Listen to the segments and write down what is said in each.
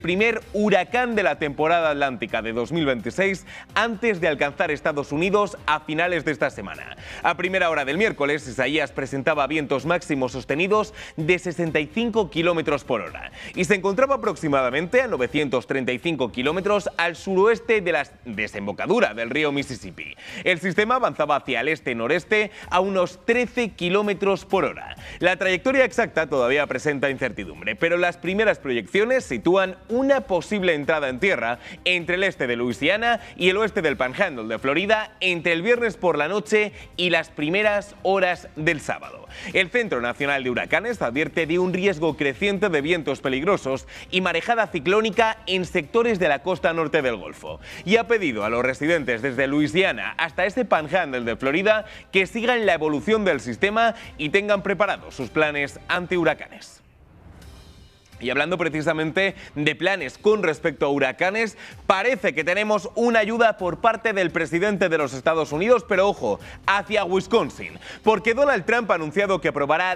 Primer huracán de la temporada atlántica de 2026 antes de alcanzar Estados Unidos a finales de esta semana. A primera hora del miércoles, Isaías presentaba vientos máximos sostenidos de 65 kilómetros por hora y se encontraba aproximadamente a 935 kilómetros al suroeste de la desembocadura del río Mississippi. El sistema avanzaba hacia el este-noreste a unos 13 kilómetros por hora. La trayectoria exacta todavía presenta incertidumbre, pero las primeras proyecciones sitúan una posible entrada en tierra entre el este de Luisiana y el oeste del Panhandle de Florida entre el viernes por la noche y las primeras horas del sábado. El Centro Nacional de Huracanes advierte de un riesgo creciente de vientos peligrosos y marejada ciclónica en sectores de la costa norte del Golfo y ha pedido a los residentes desde Luisiana hasta ese Panhandle de Florida que sigan la evolución del sistema y tengan preparados sus planes antihuracanes. Y hablando precisamente de planes con respecto a huracanes, parece que tenemos una ayuda por parte del presidente de los Estados Unidos, pero ojo, hacia Wisconsin, porque Donald Trump ha anunciado que aprobará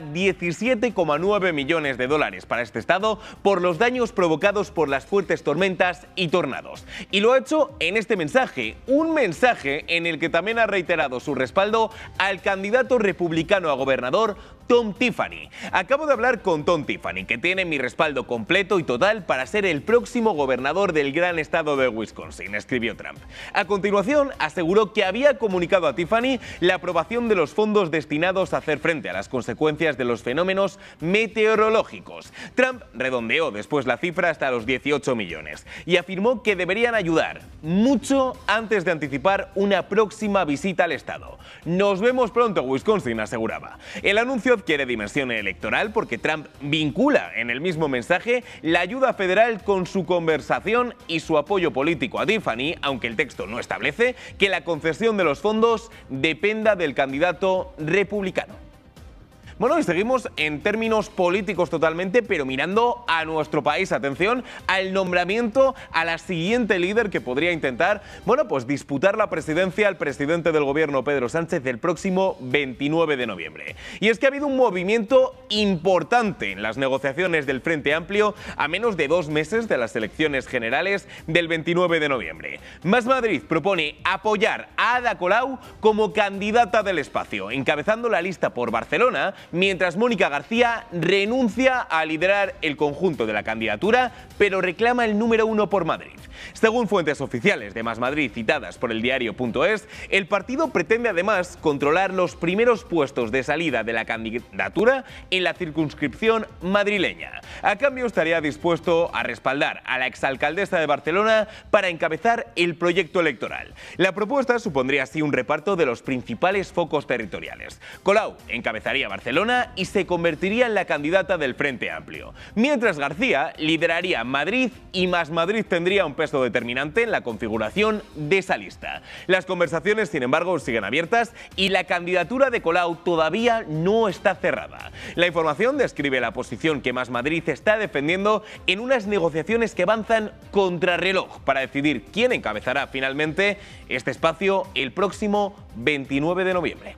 17,9 millones de dólares para este estado por los daños provocados por las fuertes tormentas y tornados. Y lo ha hecho en este mensaje, un mensaje en el que también ha reiterado su respaldo al candidato republicano a gobernador, Tom Tiffany. Acabo de hablar con Tom Tiffany, que tiene mi respaldo completo y total para ser el próximo gobernador del gran estado de Wisconsin, escribió Trump. A continuación, aseguró que había comunicado a Tiffany la aprobación de los fondos destinados a hacer frente a las consecuencias de los fenómenos meteorológicos. Trump redondeó después la cifra hasta los 18 millones y afirmó que deberían ayudar mucho antes de anticipar una próxima visita al estado. Nos vemos pronto, Wisconsin, aseguraba. El anuncio adquiere dimensión electoral porque Trump vincula en el mismo mensaje la ayuda federal con su conversación y su apoyo político a Tiffany, aunque el texto no establece que la concesión de los fondos dependa del candidato republicano. Bueno, y seguimos en términos políticos totalmente, pero mirando a nuestro país. Atención al nombramiento a la siguiente líder que podría intentar, pues disputar la presidencia al presidente del gobierno, Pedro Sánchez, el próximo 29 de noviembre. Y es que ha habido un movimiento importante en las negociaciones del Frente Amplio a menos de 2 meses de las elecciones generales del 29 de noviembre. Más Madrid propone apoyar a Ada Colau como candidata del espacio, encabezando la lista por Barcelona, mientras Mónica García renuncia a liderar el conjunto de la candidatura, pero reclama el número 1 por Madrid. Según fuentes oficiales de Más Madrid citadas por el diario.es, el partido pretende además controlar los primeros puestos de salida de la candidatura en la circunscripción madrileña. A cambio, estaría dispuesto a respaldar a la exalcaldesa de Barcelona para encabezar el proyecto electoral. La propuesta supondría así un reparto de los principales focos territoriales. Colau encabezaría Barcelona y se convertiría en la candidata del Frente Amplio, mientras García lideraría Madrid y Más Madrid tendría un peso determinante en la configuración de esa lista. Las conversaciones, sin embargo, siguen abiertas y la candidatura de Colau todavía no está cerrada. La información describe la posición que Más Madrid está defendiendo en unas negociaciones que avanzan contrarreloj para decidir quién encabezará finalmente este espacio el próximo 29 de noviembre.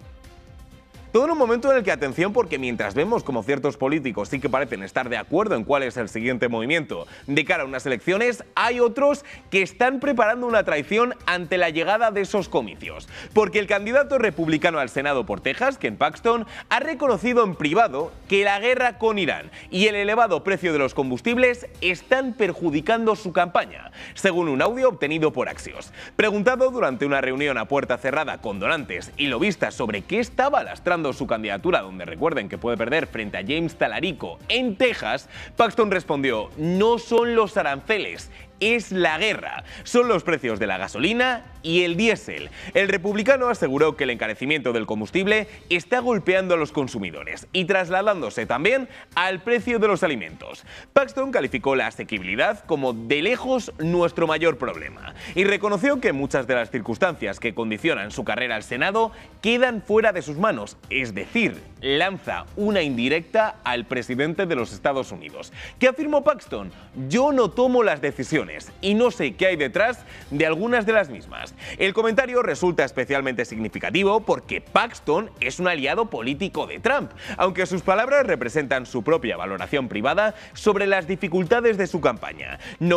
Todo en un momento en el que, atención, porque mientras vemos como ciertos políticos sí que parecen estar de acuerdo en cuál es el siguiente movimiento de cara a unas elecciones, hay otros que están preparando una traición ante la llegada de esos comicios. Porque el candidato republicano al Senado por Texas, Ken Paxton, ha reconocido en privado que la guerra con Irán y el elevado precio de los combustibles están perjudicando su campaña, según un audio obtenido por Axios. Preguntado durante una reunión a puerta cerrada con donantes y lobistas sobre qué estaba lastrando su candidatura, donde recuerden que puede perder frente a James Talarico en Texas, Paxton respondió: no son los aranceles, es la guerra, son los precios de la gasolina y el diésel. El republicano aseguró que el encarecimiento del combustible está golpeando a los consumidores y trasladándose también al precio de los alimentos. Paxton calificó la asequibilidad como de lejos nuestro mayor problema y reconoció que muchas de las circunstancias que condicionan su carrera al Senado quedan fuera de sus manos, es decir, lanza una indirecta al presidente de los Estados Unidos. ¿Qué afirmó Paxton? Yo no tomo las decisiones y no sé qué hay detrás de algunas de las mismas. El comentario resulta especialmente significativo porque Paxton es un aliado político de Trump, aunque sus palabras representan su propia valoración privada sobre las dificultades de su campaña. No